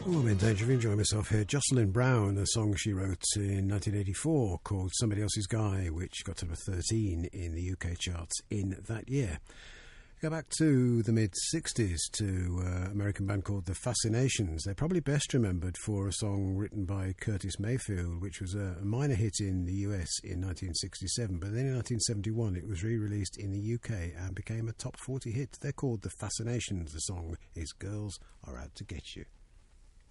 Oh, I'm in danger of enjoying myself here. Jocelyn Brown, a song she wrote in 1984 called Somebody Else's Guy, which got to number 13 in the UK charts in that year. Go back to the mid-60s to an American band called The Fascinations. They're probably best remembered for a song written by Curtis Mayfield, which was a minor hit in the US in 1967, but then in 1971 it was re-released in the UK and became a top 40 hit. They're called The Fascinations. The song is Girls Are Out to Get You.